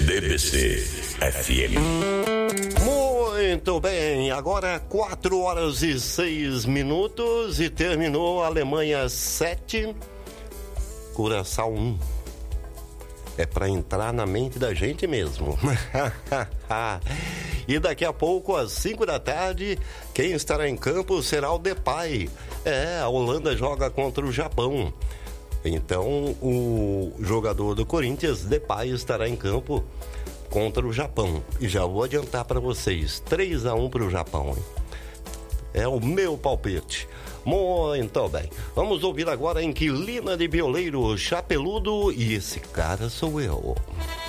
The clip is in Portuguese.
DBC FM. Muito bem, agora 4h06 e terminou Alemanha 7, Curaçao 1. É pra entrar na mente da gente mesmo. E daqui a pouco, às 5 da tarde, quem estará em campo será o Depay. A Holanda joga contra o Japão. Então, o jogador do Corinthians, Depay, estará em campo contra o Japão. E já vou adiantar para vocês, 3-1 para o Japão. Hein? É o meu palpite. Muito bem. Vamos ouvir agora a Inquilina de Violeiro, Chapeludo, e esse cara sou eu.